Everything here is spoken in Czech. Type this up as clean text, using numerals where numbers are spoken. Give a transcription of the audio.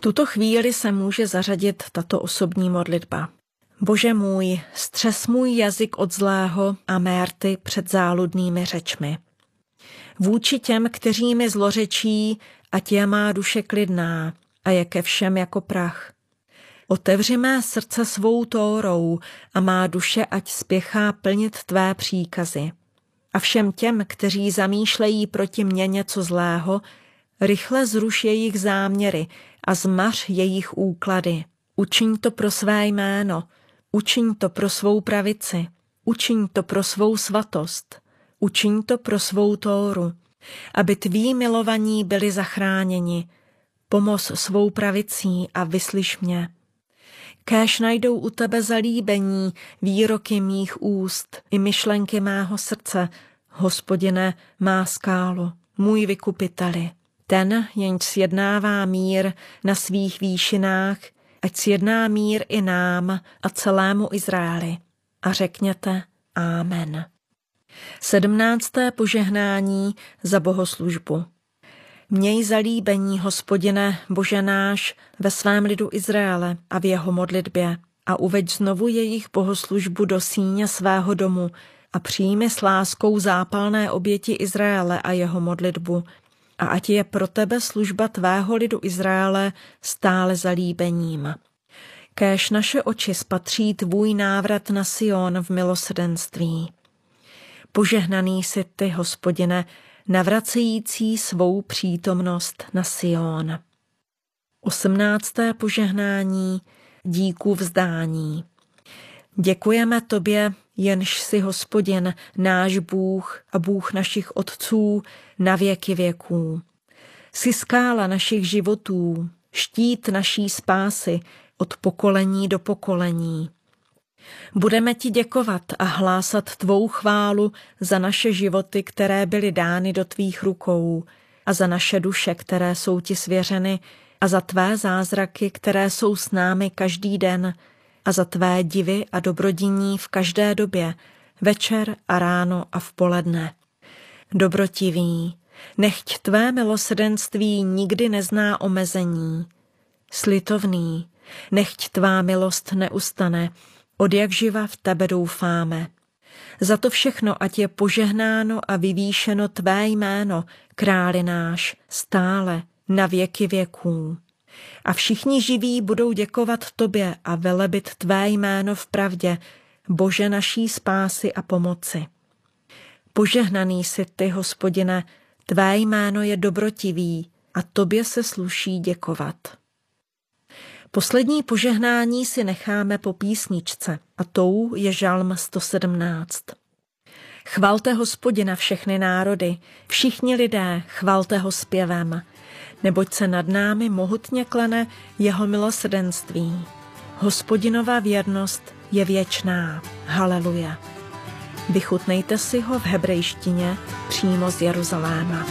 tuto chvíli se může zařadit tato osobní modlitba. Bože můj, střes můj jazyk od zlého a mé rty před záludnými řečmi. Vůči těm, kteří mi zlořečí, ať je má duše klidná a je ke všem jako prach. Otevři mé srdce svou tórou a má duše ať spěchá plnit tvé příkazy. A všem těm, kteří zamýšlejí proti mně něco zlého, rychle zruš jejich záměry a zmař jejich úklady. Učiň to pro své jméno, učiň to pro svou pravici, učiň to pro svou svatost, učiň to pro svou tóru, aby tví milovaní byli zachráněni. Pomoz svou pravicí a vyslyš mě. Kéž najdou u tebe zalíbení výroky mých úst i myšlenky mého srdce, Hospodine, má skálo, můj vykupiteli. Ten, jenž sjednává mír na svých výšinách, ať sjedná mír i nám a celému Izraeli. A řekněte Amen. 17. požehnání za bohoslužbu. Měj zalíbení, Hospodine, Bože náš, ve svém lidu Izraele a v jeho modlitbě a uveď znovu jejich bohoslužbu do síně svého domu a přijmi s láskou zápalné oběti Izraele a jeho modlitbu a ať je pro tebe služba tvého lidu Izraele stále zalíbením. Kéž naše oči spatří tvůj návrat na Sion v milosrdenství. Požehnaný jsi ty, Hospodine, navracející svou přítomnost na Sion. 18. požehnání, díku vzdání. Děkujeme tobě, jenž jsi Hospodin, náš Bůh a Bůh našich otců na věky věků. Jsi skála našich životů, štít naší spásy od pokolení do pokolení. Budeme ti děkovat a hlásat tvou chválu za naše životy, které byly dány do tvých rukou, a za naše duše, které jsou ti svěřeny, a za tvé zázraky, které jsou s námi každý den, a za tvé divy a dobrodiní v každé době, večer a ráno a v poledne. Dobrotivý, nechť tvé milosrdenství nikdy nezná omezení. Slitovný, nechť tvá milost neustane, odjakživa v tebe doufáme. Za to všechno ať je požehnáno a vyvýšeno tvé jméno, králi náš, stále, na věky věků. A všichni živí budou děkovat tobě a velebit tvé jméno v pravdě, Bože naší spásy a pomoci. Požehnaný jsi ty, Hospodine, tvé jméno je dobrotivý a tobě se sluší děkovat. Poslední požehnání si necháme po písničce a tou je žalm 117. Chvalte Hospodina všechny národy, všichni lidé, chvalte ho zpěvem, neboť se nad námi mohutně klene jeho milosrdenství. Hospodinova věrnost je věčná. Haleluja. Vychutnejte si ho v hebrejštině přímo z Jeruzaléma.